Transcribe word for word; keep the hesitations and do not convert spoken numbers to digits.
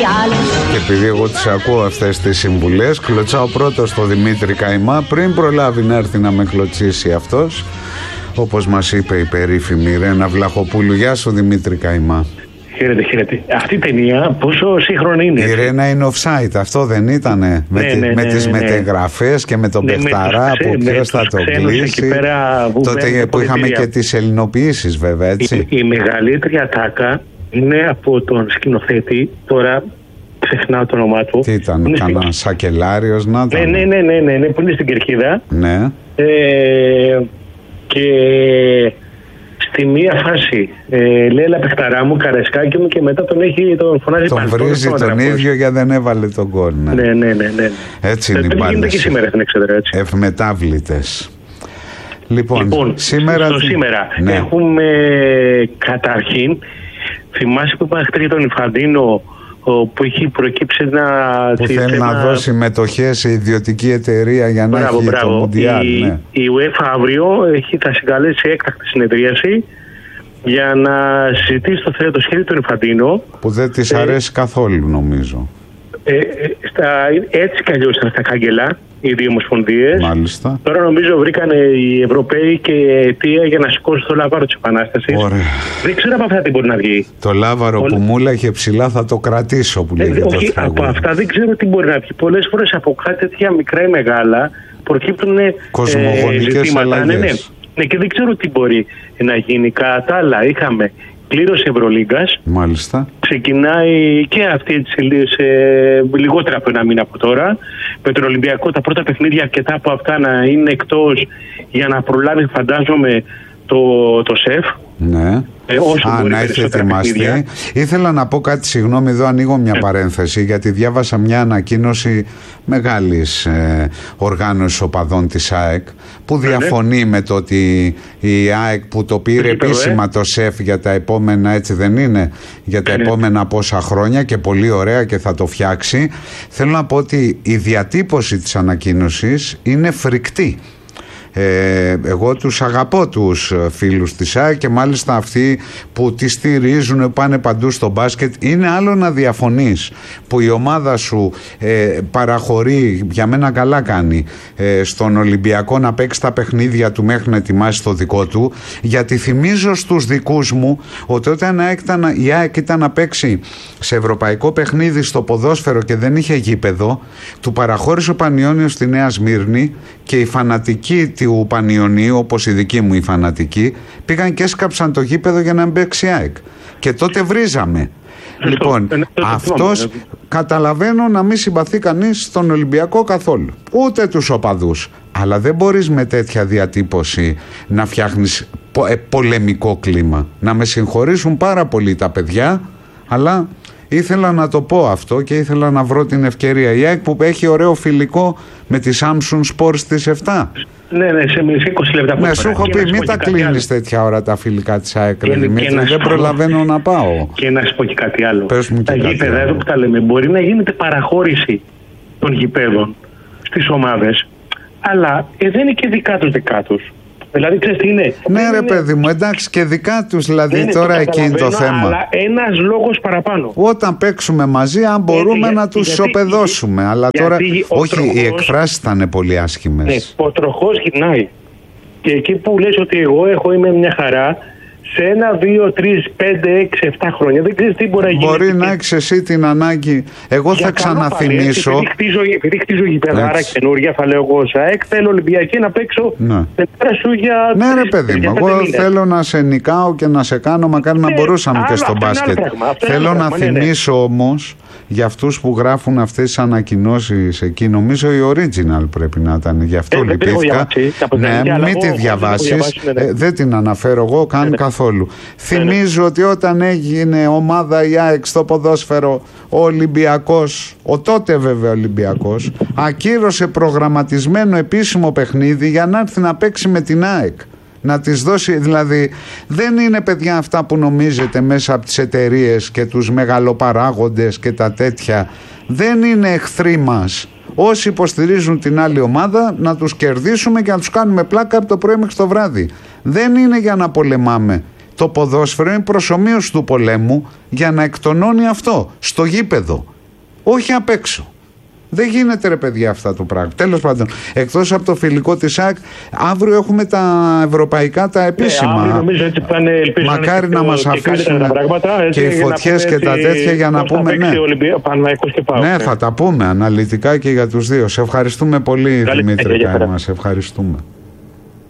Και επειδή εγώ τις ακούω αυτές τις συμβουλές, κλωτσάω πρώτος το Δημήτρη Καϊμά πριν προλάβει να έρθει να με κλωτσίσει αυτός, όπως μας είπε η περίφημη Ρένα Βλαχοπούλου. Γεια σου Δημήτρη Καϊμά. Χαίρετε, χαίρετε. Αυτή η ταινία πόσο σύγχρονη είναι. Η Ρένα είναι offside, αυτό δεν ήτανε? Ναι, με, ναι, ναι, με τις ναι, ναι. μετεγραφές και με τον ναι, Πεχταρά που ποιος θα τον κλείσει. Τότε που είχαμε και τις ελληνοποιήσεις βέβαια, έτσι. Η, η μεγαλύτερη ατάκα είναι από τον σκηνοθέτη, τώρα ξεχνάω το όνομά του. Τι ήταν, είναι κανένα στην... Σακελάριος να ήταν? Ναι, ναι, ναι, ναι, ναι, ναι, που είναι στην Κερκίδα. Ναι. Ε, και... Στη μία φάση ε, λέει «Έλα Πεχταρά μου, Καρεσκάκι μου» και μετά τον, έχει, τον φωνάζει τον πάλι. Τον βρίζει τον, τον ίδιο για δεν έβαλε τον γκολ. Ναι, ναι, ναι, ναι, ναι. Έτσι είναι οι μπάλες. Γίνεται και σήμερα, δεν ξέρω, έτσι. Ευμετάβλητες. Λοιπόν, λοιπόν σήμερα, στο σήμερα ναι. έχουμε καταρχήν, θυμάσαι που είπα χτες για τον Ιφαντίνο, που έχει προκύψει ένα... Που θέλει να ένα... δώσει μετοχές σε ιδιωτική εταιρεία για να μπράβο, έχει μπράβο. το Μουντιάλ. Η, ναι. η UEFA αύριο έχει, θα συγκαλέσει έκτακτη συνεδρίαση για να συζητήσει το, το σχέδιο του Ιφαντίνο. Που δεν της ε, αρέσει καθόλου νομίζω. Ε, στα, έτσι κι αλλιώς ήταν στα κάγκελα οι δύο ομοσπονδίες. Μάλιστα. Τώρα νομίζω βρήκαν οι Ευρωπαίοι και η αιτία για να σηκώσει το λάβαρο της Επανάστασης. Ωραία. Δεν ξέρω από αυτά τι μπορεί να βγει. Το λάβαρο Όλα... που μου λέγε ψηλά θα το κρατήσω που λέγεται. Ε, όχι, από αυτά δεν ξέρω τι μπορεί να βγει. Πολλές φορές από κάτι τέτοια μικρά ή μεγάλα προκύπτουν κοσμογονικές ε, ζητήματα. Ναι, ναι. ναι, και δεν ξέρω τι μπορεί να γίνει. Κατά άλλα, είχαμε κλήρωση Ευρωλίγκας. Μάλιστα. Ξεκινάει και αυτή έτσι σε λιγότερα από ένα μήνα από τώρα. Με τον Ολυμπιακό τα πρώτα παιχνίδια, αρκετά από αυτά να είναι εκτός για να προλάβει, φαντάζομαι, το, το ΣΕΦ. Ναι. Ε, όσο Α, να έχει ετοιμαστεί. Ήθελα να πω κάτι, συγγνώμη, εδώ ανοίγω μια παρένθεση, γιατί διάβασα μια ανακοίνωση μεγάλης ε, οργάνωσης οπαδών της ΑΕΚ που ναι, διαφωνεί ναι. με το ότι η ΑΕΚ που το πήρε Έχει επίσημα το ΣΕΦ για τα επόμενα, έτσι δεν είναι, για τα ναι. επόμενα πόσα χρόνια και πολύ ωραία και θα το φτιάξει. Θέλω να πω ότι η διατύπωση της ανακοίνωσης είναι φρικτή. Ε, εγώ τους αγαπώ τους φίλους της ΑΕΚ και μάλιστα αυτοί που τη στηρίζουν, πάνε παντού στο μπάσκετ. Είναι άλλο να διαφωνείς που η ομάδα σου ε, παραχωρεί, για μένα καλά κάνει, ε, στον Ολυμπιακό να παίξει τα παιχνίδια του μέχρι να ετοιμάσει το δικό του, γιατί θυμίζω στους δικούς μου ότι όταν η ΑΕΚ ήταν να παίξει σε ευρωπαϊκό παιχνίδι στο ποδόσφαιρο και δεν είχε γήπεδο, του παραχώρησε ο Πανιώνιος στη Νέα Σμύρνη και οι φανατικοί του Πανιωνίου, όπως οι δικοί μου οι φανατικοί, πήγαν και έσκαψαν το γήπεδο για να μπέξει ΑΕΚ. Και τότε βρίζαμε. Λοιπόν, αυτός καταλαβαίνω να μην συμπαθεί κανείς στον Ολυμπιακό καθόλου. Ούτε τους οπαδούς. Αλλά δεν μπορείς με τέτοια διατύπωση να φτιάχνεις πο, ε, πολεμικό κλίμα. Να με συγχωρήσουν πάρα πολύ τα παιδιά, αλλά ήθελα να το πω αυτό και ήθελα να βρω την ευκαιρία. Η ΑΕΚ που έχει ωραίο φιλικό με τη Samsung Sports στις εφτά. Ναι, ναι, σε είκοσι λεπτά. Ναι, σου έχω πει, μην τα κλείνεις τέτοια ώρα τα φιλικά της ΑΕΚ, Δημήτρη, δεν προλαβαίνω να πάω. Και να σου πω και κάτι άλλο. Πες μου τα και γήπεδα, εδώ που τα λέμε, μπορεί να γίνεται παραχώρηση των γηπέδων στις ομάδες, αλλά ε, δεν είναι και δικά τους δικά τους. Δηλαδή, ξέρεις τι είναι. Ναι, δεν ρε είναι... παιδί μου, εντάξει και δικά τους, δηλαδή είναι, τώρα το εκεί είναι το θέμα. Αλλά ένας λόγος παραπάνω. Όταν παίξουμε μαζί, αν μπορούμε ε, να τους ισοπεδώσουμε. Αλλά γιατί τώρα, όχι, τροχός, οι εκφράσεις ήταν πολύ άσχημες. Ναι, ο τροχός γυρνάει. Και εκεί που λες ότι εγώ έχω, είμαι μια χαρά, σε ένα, δύο, τρεις, πέντε, έξι, εφτά χρόνια δεν ξέρεις τι μπορεί να γίνει. Μπορεί να έχεις εσύ την ανάγκη. Εγώ για θα ξαναθυμίσω. Επειδή χτίζω, επειδή χτίζω γηπέδα, άρα καινούργια, θα λέω εγώ ΣΑΕΚ, θέλω Ολυμπιακή να παίξω. Ναι, σου για ναι ρε παιδί μου, εγώ θέλω να σε νικάω και να σε κάνω, μακάρι να μπορούσαμε και στο μπάσκετ. Θέλω να θυμίσω όμως για αυτούς που γράφουν αυτές τις ανακοινώσεις εκεί, νομίζω η original πρέπει να ήταν, γι' αυτό λυπήθηκα. Ναι, μην τη διαβάσεις, δεν την αναφέρω εγώ καν καθόλου. Θυμίζω ότι όταν έγινε ομάδα η ΑΕΚ στο ποδόσφαιρο, ο Ολυμπιακός, ο τότε βέβαια Ολυμπιακός, ακύρωσε προγραμματισμένο επίσημο παιχνίδι για να έρθει να παίξει με την ΑΕΚ. Να τις δώσει, δηλαδή δεν είναι παιδιά αυτά που νομίζετε μέσα από τις εταιρείες και τους μεγαλοπαράγοντες και τα τέτοια, δεν είναι εχθροί μας. Όσοι υποστηρίζουν την άλλη ομάδα να τους κερδίσουμε και να τους κάνουμε πλάκα από το πρωί μέχρι το βράδυ. Δεν είναι για να πολεμάμε. Το ποδόσφαιρο είναι προσομοίωση του πολέμου για να εκτονώνει αυτό στο γήπεδο. Όχι απ' έξω. Δεν γίνεται ρε παιδιά αυτά το πράγμα. Τέλος πάντων, εκτός από το φιλικό της ΑΕΚ, αύριο έχουμε τα ευρωπαϊκά, τα επίσημα. Ναι, αύριο νομίζω έτσι πάνε, μακάρι να μας αφήσουν και, και οι φωτιές και τα τέτοια για να πούμε ναι. Και πάω, ναι, ναι, θα τα πούμε αναλυτικά και για τους δύο. Σε ευχαριστούμε πολύ. Καλή Δημήτρη Κάημα, σε ευχαριστούμε.